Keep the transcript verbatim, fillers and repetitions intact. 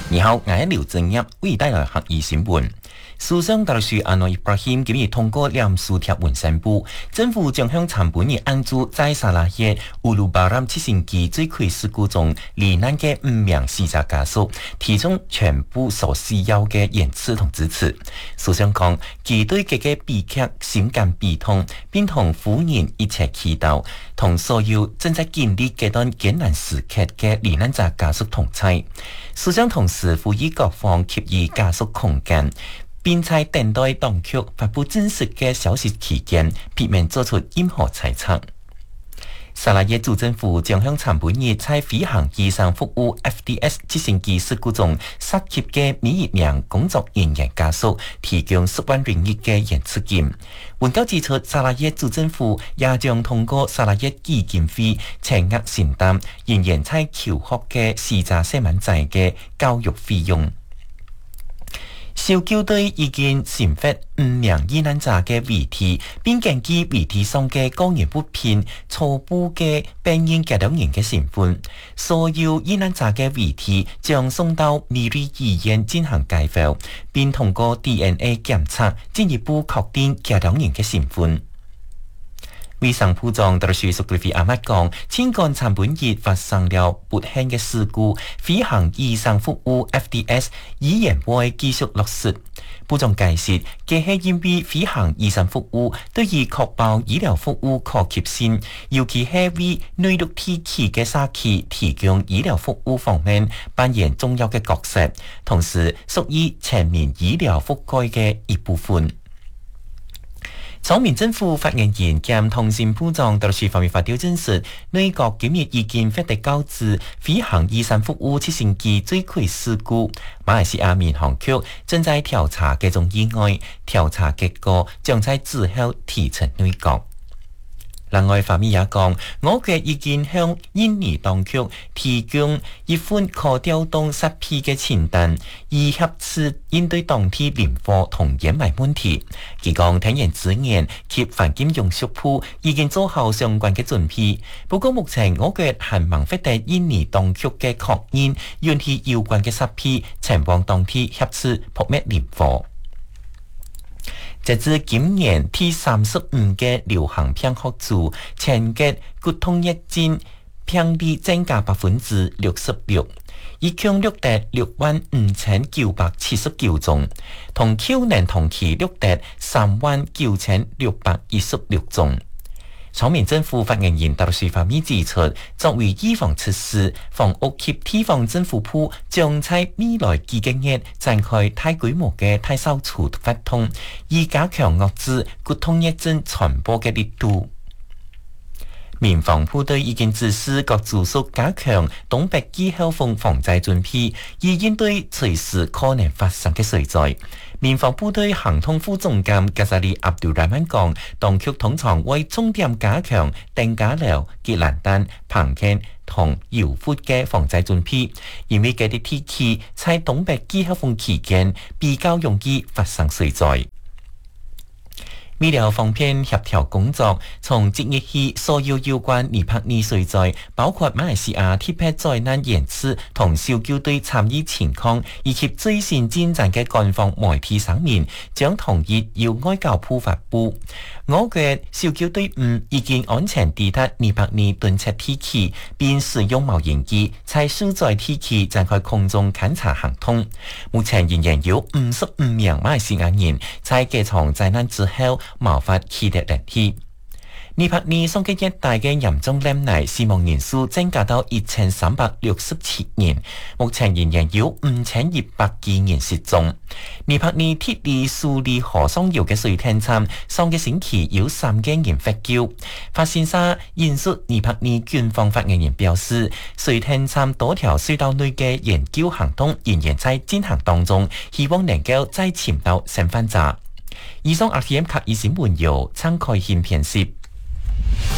你好，我係廖正一，為帶來客語新聞。首相達魯安諾伊布拉欣今日通過兩書貼文宣布，政府將向參本人按住在沙拉耶烏魯巴蘭直升機墜毀事故中罹難嘅五名死者家屬，提供全部所需要嘅援助同支持。首相講，佢對這個悲劇深感悲痛，並同夫人一齊祈禱，同所有正在經歷這段艱難時刻嘅罹難者家屬同在。首相同時呼籲各方給予家屬空間，並在等待當局發布真實嘅消息期間，避免做出任何猜測。沙拉耶主政府將向參本日在飛行醫生服務 F D S 直升機事故中失業嘅每一名工作人員家屬提供十萬ringgit嘅援助金。文告指出，沙拉耶主政府也將通過沙拉耶基金會全額承擔仍然在求學嘅死者四萬仔嘅教育費用。消救隊已經尋發五名遇難者嘅遺體，並根據遺體上嘅高原物品初步嘅辨認家兩人嘅成分。所有遇難者嘅遺體將送到米瑞醫院進行解剖，並通過 D N A 檢測進一步確定家兩人嘅成分。衛生部長達魯蘇蘇菲阿麥講，千幹參本日發生了不幸嘅事故，飛行醫生服務 F D S 依然會繼續落實。部長解釋，這係因為飛行醫生服務對於確保醫療服務可及性，尤其係為內陸地區嘅社區提供醫療服務方面扮演重要嘅角色，同時屬於全面醫療覆蓋嘅一部分。草民政府發言人兼通訊部長達魯蘇方面發表證實，內閣今日已經發出告知飛行醫生服務直升機墜毀事故。馬來西亞民航局正在調查這種意外，調查結果將在之後提呈內閣。另外，法米也講，我國已經向印尼當局提供一份可調動設備嘅清單，以協助應對當地林火同掩埋問題。佢講，天然資源及環境用屬部已經做好相關嘅準備。不過，目前我國還忙發得印尼當局嘅確認，允許有關嘅設備前往當地協助撲滅林火。截至今年第三十五嘅流行病學組，全國骨痛熱症病例增加百分之六十六，一共錄得六萬五千九百七十九宗，同去年同期錄得三萬九千六百一十六宗。草民政府發言人達魯蘇方面指出，作為預防措施，房屋及地方政府部將在未來幾個月展開大規模嘅大掃除活動，以加強遏制骨痛熱症傳播嘅力度。民防部隊已經指示各住宿加強東北季候風防災準備，以應對隨時可能發生嘅水災。民防部隊行通副總監加薩利阿杜拉曼講，當局通常會重點加強登嘉樓、吉蘭丹、彭坑同瑤湖嘅防災準備，因為這啲地區在東北季候風期間比較容易發生水災。醫療方面協調工作，從即日起，所有有關尼泊爾水災，包括馬來西亞特別災難援助同搜救隊參與情況，以及最新進展嘅官方媒體上面，將同意由外交部發布。我嘅搜救隊伍已經安全抵達尼泊爾頓徹地區，並使用無人機在受災地區展開空中勘察行動。目前仍然有五十五名馬來西亞人在這場災難之後無法取得聯繫。尼泊爾桑吉一帶嘅嚴重災難死亡人數增加到一千三百六十七人，目前仍然有五千一百幾人失蹤。尼泊爾鐵里蘇里河上游嘅水電站上個星期有三個人獲救。法新社引述尼泊爾軍方發言人表示，水電站多條隧道內嘅研究行動仍然在進行當中，希望能夠再尋到生還者。以上 R T M 及以新聞由陳凱憲編輯。